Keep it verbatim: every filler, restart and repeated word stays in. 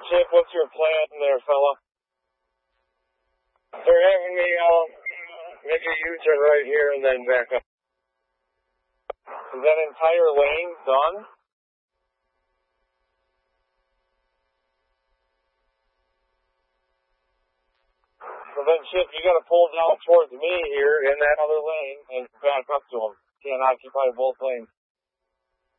Chip, what's your plan there, fella? They're having me um, make a U-turn right here and then back up. Is that entire lane done? So then, Chip, you got to pull down towards me here in that other lane and back up to them. Can't occupy both lanes.